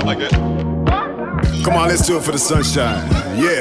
Come on, let's do it for the sunshine. Yeah.